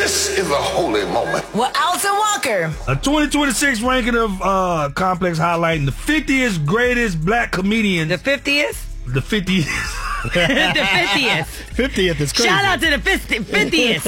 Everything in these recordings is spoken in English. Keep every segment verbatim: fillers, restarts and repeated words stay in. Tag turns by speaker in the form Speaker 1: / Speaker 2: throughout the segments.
Speaker 1: This is a holy moment.
Speaker 2: Well, Allison Walker.
Speaker 3: A twenty twenty-six ranking of uh, Complex highlighting the fiftieth greatest black comedians.
Speaker 2: The fiftieth?
Speaker 3: The fiftieth.
Speaker 2: The fiftieth.
Speaker 4: fiftieth is crazy.
Speaker 2: Shout out to the fiftieth.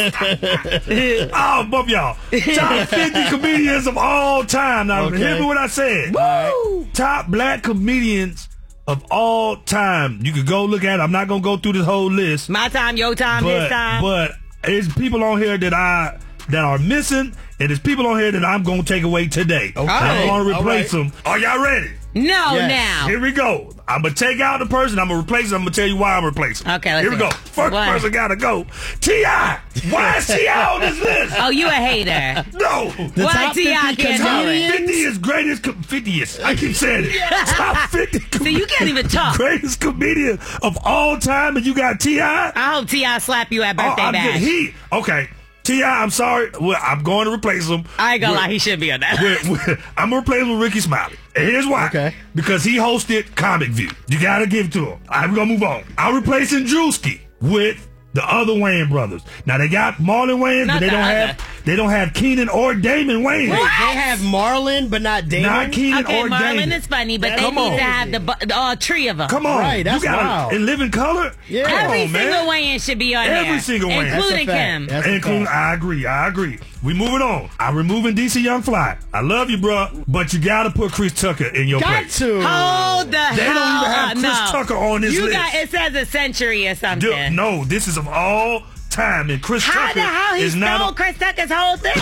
Speaker 3: Oh, both y'all. Top fifty comedians of all time. Now,
Speaker 4: Okay.
Speaker 3: hear me what I said.
Speaker 2: Woo!
Speaker 3: Top black comedians of all time. You could go look at it. I'm not going to go through this whole list.
Speaker 2: My time, your time,
Speaker 3: But,
Speaker 2: his time.
Speaker 3: but there's people on here that I that are missing, and there's people on here that I'm going to take away today.
Speaker 4: Okay.
Speaker 3: I'm going to
Speaker 4: All
Speaker 3: replace
Speaker 4: right.
Speaker 3: them. Are y'all ready?
Speaker 2: no,
Speaker 4: Yes.
Speaker 2: now.
Speaker 3: Here we go. I'm going to take out the person. I'm going to replace them. I'm going to tell you why I'm replacing them.
Speaker 2: Okay, let's
Speaker 3: Here we
Speaker 2: go.
Speaker 3: go. First
Speaker 2: Why?
Speaker 3: person got to go. T I Why is T I on this list?
Speaker 2: Oh, you a hater.
Speaker 3: No.
Speaker 4: The
Speaker 2: Why
Speaker 4: top
Speaker 2: T I
Speaker 4: fifty
Speaker 2: can't do it?
Speaker 4: comedians?
Speaker 3: fiftieth greatest, com- fiftieth. I keep saying it. Top fifty com-
Speaker 2: See, you can't even talk.
Speaker 3: greatest comedian of all time, and you got T I
Speaker 2: I hope T I slap you at
Speaker 3: Oh,
Speaker 2: birthday
Speaker 3: I'm
Speaker 2: bash.
Speaker 3: good. He okay. T I I'm sorry. Well, I'm going to replace him.
Speaker 2: I ain't gonna
Speaker 3: with-
Speaker 2: lie, he should be on that.
Speaker 3: with- with- I'm gonna replace him with Ricky Smiley. And here's why.
Speaker 4: Okay.
Speaker 3: Because he hosted Comic View. You gotta give it to him. I'm gonna move on. I'm replacing Drewski with the other Wayans brothers. Now they got Marlon Wayans,
Speaker 2: Not
Speaker 3: but they
Speaker 2: the
Speaker 3: don't
Speaker 2: other.
Speaker 3: have they don't have Keenan or Damon Wayans.
Speaker 4: Wait, they have Marlon, but not Damon?
Speaker 3: Not Keenan
Speaker 2: Okay,
Speaker 3: or
Speaker 2: Marlon
Speaker 3: Damon.
Speaker 2: is funny, but they
Speaker 3: Come
Speaker 2: need
Speaker 3: on.
Speaker 2: to have the bu- the, uh, three of them.
Speaker 3: Come on.
Speaker 4: Right, that's
Speaker 3: you gotta,
Speaker 4: wild.
Speaker 3: In living color?
Speaker 4: Yeah.
Speaker 3: Come
Speaker 2: Every
Speaker 3: on,
Speaker 2: single
Speaker 3: man.
Speaker 2: Wayans should be on
Speaker 3: Every
Speaker 2: there.
Speaker 3: single Wayans.
Speaker 4: That's a
Speaker 2: Including
Speaker 4: fact.
Speaker 2: Kim.
Speaker 4: That's a
Speaker 3: Including,
Speaker 4: fact.
Speaker 3: I agree, I agree. We moving on. I'm removing D C Young Fly. I love you, bruh, but you gotta put Chris Tucker in your
Speaker 4: Got
Speaker 3: place.
Speaker 4: to.
Speaker 2: Hold the
Speaker 3: They
Speaker 2: hell
Speaker 3: don't even have
Speaker 2: up.
Speaker 3: Chris
Speaker 2: no.
Speaker 3: Tucker on this
Speaker 2: you
Speaker 3: list.
Speaker 2: Got, it says a century or something.
Speaker 3: Dude, no, this is of all time, and Chris
Speaker 2: How
Speaker 3: Tucker
Speaker 2: the hell he
Speaker 3: is
Speaker 2: stole
Speaker 3: not.
Speaker 2: Chris Tucker's whole thing?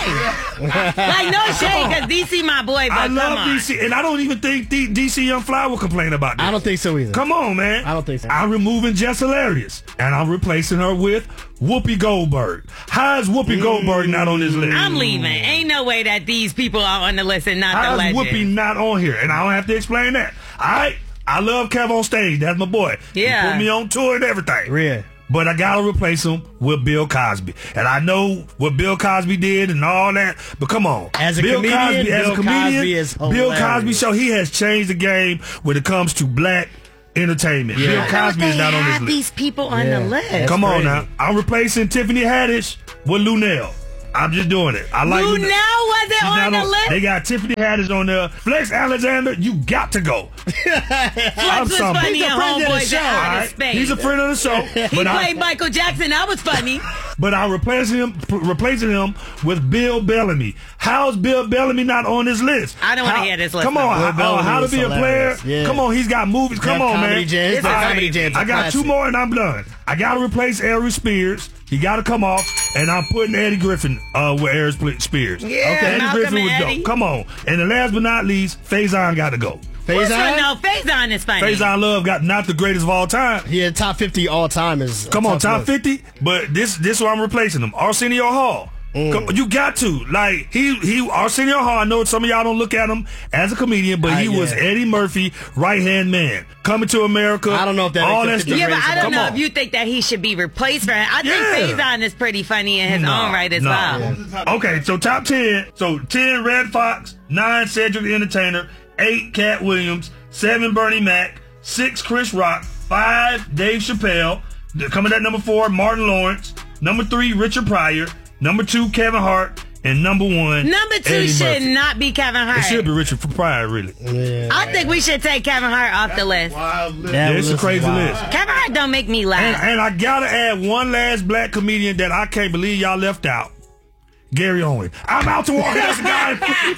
Speaker 2: Like, no shade, because D C my boy, but
Speaker 3: I
Speaker 2: come
Speaker 3: love
Speaker 2: on.
Speaker 3: D C, and I don't even think D- DC Young Fly will complain about this.
Speaker 4: I don't think so either.
Speaker 3: Come on, man.
Speaker 4: I don't think so.
Speaker 3: I'm removing Jess Hilarious, and I'm replacing her with Whoopi Goldberg. How is Whoopi Goldberg not on this list?
Speaker 2: I'm leaving. Ain't no way that these people are on the list and not the
Speaker 3: How is
Speaker 2: legend.
Speaker 3: Whoopi not on here? And I don't have to explain that. All right? I love Kev on stage. That's my boy.
Speaker 2: Yeah.
Speaker 3: He put me on tour and everything.
Speaker 4: Yeah.
Speaker 3: But I gotta replace him with Bill Cosby. And I know what Bill Cosby did and all that, but come on.
Speaker 4: As a
Speaker 3: Bill
Speaker 4: comedian,
Speaker 3: Cosby, as
Speaker 4: Bill
Speaker 3: a comedian,
Speaker 4: Cosby is
Speaker 3: Bill
Speaker 4: hilarious.
Speaker 3: Cosby show, he has changed the game when it comes to black entertainment.
Speaker 4: Yeah.
Speaker 3: Bill
Speaker 2: How don't
Speaker 3: Cosby is
Speaker 2: they
Speaker 3: not on this
Speaker 2: have
Speaker 3: list.
Speaker 2: these people on
Speaker 4: Yeah.
Speaker 2: the list?
Speaker 4: That's
Speaker 3: Come on
Speaker 4: crazy.
Speaker 3: now. I'm replacing Tiffany Haddish with Lunel. I'm just doing it. I like
Speaker 2: Lunel wasn't
Speaker 3: She's
Speaker 2: on
Speaker 3: not
Speaker 2: the list?
Speaker 3: They got Tiffany Haddish on there. Flex Alexander, you got to go.
Speaker 2: Flex
Speaker 3: I'm
Speaker 2: was
Speaker 3: something.
Speaker 2: funny
Speaker 4: He's a
Speaker 2: in
Speaker 4: friend of the
Speaker 2: Homeboys
Speaker 4: show,
Speaker 2: and
Speaker 3: All
Speaker 2: Out of
Speaker 3: right?
Speaker 2: Space.
Speaker 3: He's a friend of the show.
Speaker 2: He
Speaker 3: but
Speaker 2: played
Speaker 3: I,
Speaker 2: Michael Jackson. That was funny.
Speaker 3: but I'm replacing him, p- replacing him with Bill Bellamy. How's Bill Bellamy not on this list?
Speaker 2: I don't wanna
Speaker 3: How-
Speaker 2: hear this list,
Speaker 3: Come
Speaker 2: though.
Speaker 3: on,
Speaker 4: Bill
Speaker 3: how,
Speaker 4: Bellamy
Speaker 3: how to
Speaker 4: was
Speaker 3: be a player?
Speaker 4: hilarious. Yeah.
Speaker 3: Come on, he's got movies. Come
Speaker 4: Def
Speaker 3: on,
Speaker 4: Comedy
Speaker 3: man.
Speaker 4: Jam.
Speaker 2: This
Speaker 4: Def
Speaker 2: is
Speaker 4: Comedy
Speaker 2: great.
Speaker 4: Jam's a
Speaker 3: I got
Speaker 4: classic.
Speaker 3: two more and I'm done. I got to replace Ari Spears. He got to come off, and I'm putting Eddie Griffin uh, with Ari Sp- Spears.
Speaker 2: Yeah,
Speaker 3: Eddie
Speaker 2: Malcolm
Speaker 3: Griffin
Speaker 2: and
Speaker 3: was
Speaker 2: Eddie.
Speaker 3: dope. Come on. And the last but not least, Faison got to go.
Speaker 2: What's
Speaker 4: Faison?
Speaker 2: one? No, Faison is funny.
Speaker 3: Faison Love got not the greatest of all time.
Speaker 4: Yeah, top fifty all time is. a
Speaker 3: Come on,
Speaker 4: tough
Speaker 3: top
Speaker 4: list.
Speaker 3: fifty. But this this where I'm replacing him. Arsenio Hall.
Speaker 4: Mm.
Speaker 3: Come, you got to like he he Arsenio Hall. I know some of y'all don't look at him as a comedian, but
Speaker 4: I-
Speaker 3: he was
Speaker 4: yeah.
Speaker 3: Eddie Murphy right hand man. Coming to America.
Speaker 4: I don't know if that
Speaker 3: all
Speaker 4: makes
Speaker 3: that
Speaker 4: it
Speaker 3: stuff.
Speaker 2: Yeah, but I don't
Speaker 3: Come
Speaker 2: know
Speaker 3: on.
Speaker 2: if you think that he should be replaced for him. I think
Speaker 3: Yeah.
Speaker 2: Faison is pretty funny in his
Speaker 3: No,
Speaker 2: own right as
Speaker 3: no.
Speaker 2: well.
Speaker 3: Okay, so top ten. So ten Red Fox, nine Cedric the Entertainer, eight Cat Williams, seven Bernie Mac, six Chris Rock, five Dave Chappelle. Coming at number four, Martin Lawrence. Number three, Richard Pryor. Number two, Kevin Hart. And number one,
Speaker 2: Number two
Speaker 3: Eddie
Speaker 2: should
Speaker 3: Murphy.
Speaker 2: not be Kevin Hart.
Speaker 3: It should be Richard Pryor, really.
Speaker 4: Yeah.
Speaker 2: I think we should take Kevin Hart off the list.
Speaker 4: That
Speaker 3: Yeah, it's a
Speaker 4: list
Speaker 3: crazy
Speaker 4: is wild.
Speaker 3: list.
Speaker 2: Kevin Hart don't make me
Speaker 3: And,
Speaker 2: laugh.
Speaker 3: and I gotta add one last black comedian that I can't believe y'all left out. Gary Owen. I'm out to walk. That's the guy.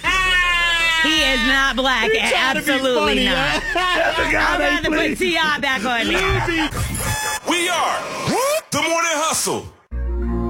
Speaker 2: He is not black.
Speaker 4: You trying to be
Speaker 2: Absolutely
Speaker 4: funny,
Speaker 2: not.
Speaker 3: That's the guy
Speaker 2: I'd
Speaker 3: they
Speaker 2: rather
Speaker 3: please.
Speaker 2: put T I back on there.
Speaker 1: We are the Morning Hustle.